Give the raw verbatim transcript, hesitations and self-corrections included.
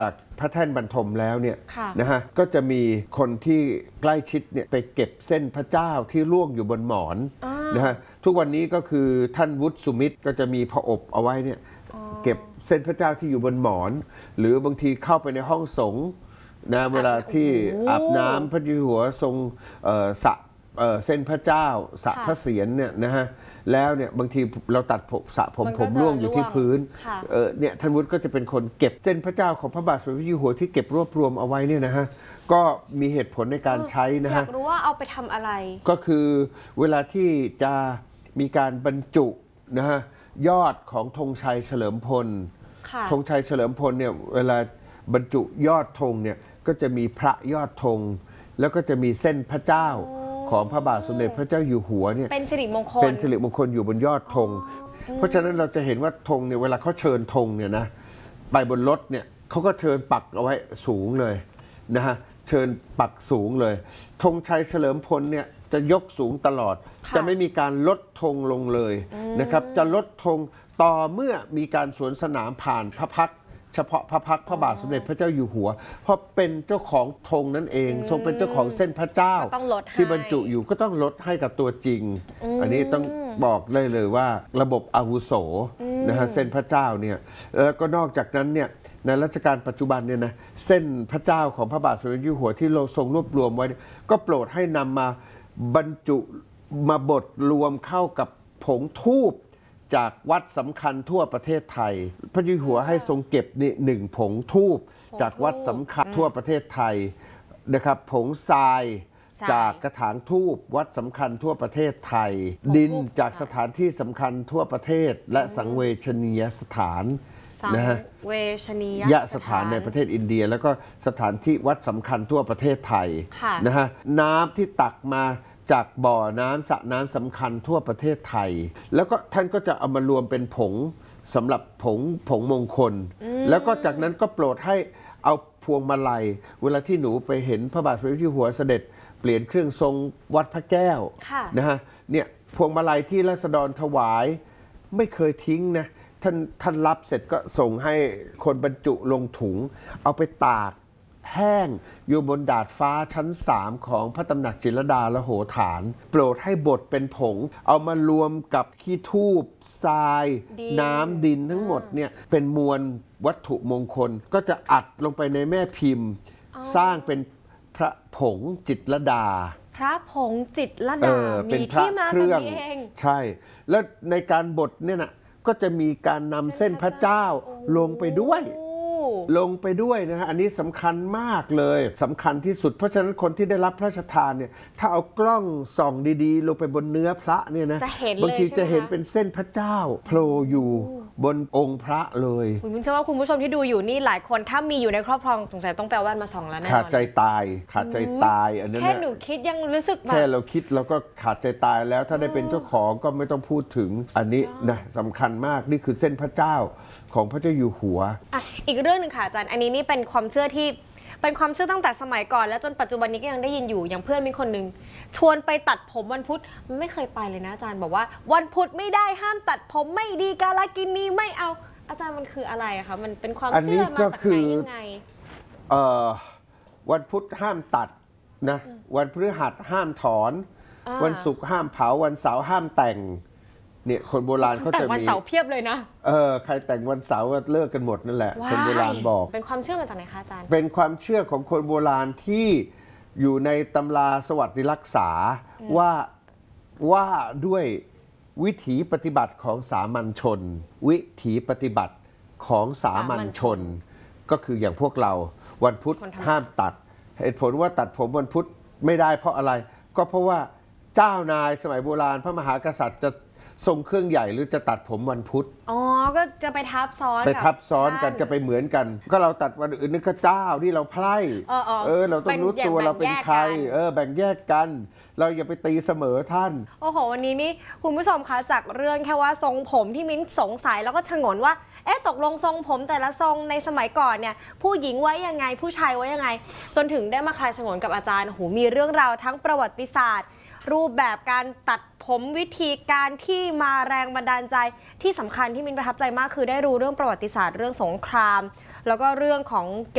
จากพระแท่นบรรทมแล้วเนี่ยนะฮะก็จะมีคนที่ใกล้ชิดเนี่ยไปเก็บเส้นพระเจ้าที่ร่วงอยู่บนหมอนนะฮะทุกวันนี้ก็คือท่านวุฒิสุมิตรก็จะมีผอบเอาไว้เนี่ยเก็บเส้นพระเจ้าที่อยู่บนหมอนหรือบางทีเข้าไปในห้องสงฆ์นะเวลาที่อาบน้ำพระเจ้าอยู่หัวทรงสระเส้นพระเจ้าสระพระเศียรเนี่ยนะฮะแล้วเนี่ยบางทีเราตัดผมสระผมผมร่วงอยู่ที่พื้นเออเนี่ยท่านวุฒิก็จะเป็นคนเก็บเส้นพระเจ้าของพระบาทสมเด็จพระเจ้าอยู่หัวที่เก็บรวบรวมเอาไว้เนี่ยนะฮะก็มีเหตุผลในการใช้นะฮะอยากรู้ว่าเอาไปทำอะไรก็คือเวลาที่จะมีการบรรจุนะฮะยอดของธงชัยเฉลิมพลธงชัยเฉลิมพลเนี่ยเวลาบรรจุยอดธงเนี่ยก็จะมีพระยอดธงแล้วก็จะมีเส้นพระเจ้าของพระบาทสมเด็จพระเจ้าอยู่หัวเนี่ยเป็นสิริมงคลเป็นสิริมงคลอยู่บนยอดธงเพราะฉะนั้นเราจะเห็นว่าธงเนี่ยเวลาเขาเชิญธงเนี่ยนะไปบนรถเนี่ยเขาก็เชิญปักเอาไว้สูงเลยนะฮะเชิญปักสูงเลยธงชัยเฉลิมพลเนี่ยจะยกสูงตลอดจะไม่มีการลดธงลงเลยนะครับจะลดธงต่อเมื่อมีการสวนสนามผ่านพระพักเฉพาะพระพักพระบาทสมเด็จพระเจ้าอยู่หัวเพราะเป็นเจ้าของธงนั่นเองทรงเป็นเจ้าของเส้นพระเจ้าที่บรรจุอยู่ก็ต้องลดให้กับตัวจริงอันนี้ต้องบอกเลยเลยว่าระบบอาวุโสนะฮะเส้นพระเจ้าเนี่ยแล้วก็นอกจากนั้นเนี่ยในรัชกาลปัจจุบันเนี่ยนะเส้นพระเจ้าของพระบาทสมเด็จพระเจ้าอยู่หัวที่เราทรงรวบรวมไว้ก็โปรดให้นำมาบรรจุมาบดรวมเข้ากับผงธูปจากวัดสำคัญทั่วประเทศไทยพระเจ้าอยู่หัวให้ทรงเก็บนี่หนึ่งผงธูปจากวัดสำคัญทั่วประเทศไทยนะครับผงทรายจากกระถางธูปวัดสำคัญทั่วประเทศไทยดินจากสถานที่สำคัญทั่วประเทศและสังเวชนียสถานนะฮะเวชนียสถานในประเทศอินเดียแล้วก็สถานที่วัดสำคัญทั่วประเทศไทยนะฮะน้ำที่ตักมาจากบ่อน้ำสระน้ำสำคัญทั่วประเทศไทยแล้วก็ท่านก็จะเอามารวมเป็นผงสำหรับผงผงมงคลแล้วก็จากนั้นก็โปรดให้เอาพวงมาลัยเวลาที่หนูไปเห็นพระบาทสมเด็จพระเจ้าอยู่หัวเสด็จเปลี่ยนเครื่องทรงวัดพระแก้วนะฮะเนี่ยพวงมาลัยที่ราษฎรถวายไม่เคยทิ้งนะท่านท่านรับเสร็จก็ส่งให้คนบรรจุลงถุงเอาไปตากแห้งอยู่บนดาดฟ้าชั้นสามของพระตำหนักจิตรลดาละโหฐานโปรดให้บดเป็นผงเอามารวมกับขี้ธูปทรายน้ำดินทั้งหมดเนี่ยเป็นมวลวัตถุมงคลก็จะอัดลงไปในแม่พิมพ์สร้างเป็นพระผงจิตรลดาพระผงจิตรลดามีที่มาตรงนี้เองใช่แล้วในการบดเนี่ยนะก็จะมีการนำเส้นพระเจ้าลงไปด้วยลงไปด้วยนะฮะอันนี้สำคัญมากเลยสำคัญที่สุดเพราะฉะนั้นคนที่ได้รับพระราชทานเนี่ยถ้าเอากล้องส่องดีๆลงไปบนเนื้อพระเนี่ยนะบางทีจะเห็นเป็นเส้นพระเจ้าโผล่อยู่บนองค์พระเลยคุณเชื่อว่าคุณผู้ชมที่ดูอยู่นี่หลายคนถ้ามีอยู่ในครอบครองสงสัยต้องแปลว่ามาส่องแล้วแน่นอนขาดใจตายขาดใจตายอันนั้นแค่หนูคิดยังรู้สึกแบบแค่เราคิดเราก็ขาดใจตายแล้วถ้าได้เป็นเจ้าของก็ไม่ต้องพูดถึงอันนี้นะสำคัญมากนี่คือเส้นพระเจ้าของพระเจ้าอยู่หัวอ่ะอีกเรื่องหนึ่งค่ะอาจารย์อันนี้นี่เป็นความเชื่อที่เป็นความเชื่อตั้งแต่สมัยก่อนแล้วจนปัจจุบันนี้ก็ยังได้ยินอยู่อย่างเพื่อนมีคนหนึ่งชวนไปตัดผมวันพุธไม่เคยไปเลยนะอาจารย์บอกว่าวันพุธไม่ได้ห้ามตัดผมไม่ดีกาลกินีไม่เอาอาจารย์มันคืออะไรคะมันเป็นความเชื่อมาจากไหนยังไงเอ่อวันพุธห้ามตัดนะวันพฤหัสห้ามถอนวันศุกร์ห้ามเผาวันเสาร์ห้ามแต่งเนี่ยคนโบราณเขาจะมีแต่วันเสาร์เพียบเลยนะเออใครแต่งวันเสาร์เลิกกันหมดนั่นแหละคนโบราณบอกเป็นความเชื่อมาจากไหนคะอาจารย์เป็นความเชื่อของคนโบราณที่อยู่ในตำราสวัสดิรักษาว่าว่าด้วยวิถีปฏิบัติของสามัญชนวิถีปฏิบัติของสามัญชนก็คืออย่างพวกเราวันพุธห้ามตัดเหตุผลว่าตัดผมวันพุธไม่ได้เพราะอะไรก็เพราะว่าเจ้านายสมัยโบราณพระมหากษัตริย์จะทรงเครื่องใหญ่หรือจะตัดผมวันพุธอ๋อก็จะไปทับซ้อนไปทับซ้อนกันจะไปเหมือนกันก็เราตัดวันอื่นนี่ก็เจ้าที่เราไพร่เออเออเราต้องรู้ตัวเราเป็นใครเออแบ่งแยกกันเราอย่าไปตีเสมอท่านโอ้โหวันนี้นี่คุณผู้ชมคะจากเรื่องแค่ว่าทรงผมที่มิ้นสงสัยแล้วก็ฉงนว่าเอ๊ะตกลงทรงผมแต่ละทรงในสมัยก่อนเนี่ยผู้หญิงไว้ยังไงผู้ชายไว้ยังไงจนถึงได้มาคลายฉงนกับอาจารย์โอ้โหมีเรื่องราวทั้งประวัติศาสตร์รูปแบบการตัดผมวิธีการที่มาแรงบันดาลใจที่สำคัญที่มินประทับใจมากคือได้รู้เรื่องประวัติศาสตร์เรื่องสงครามแล้วก็เรื่องของ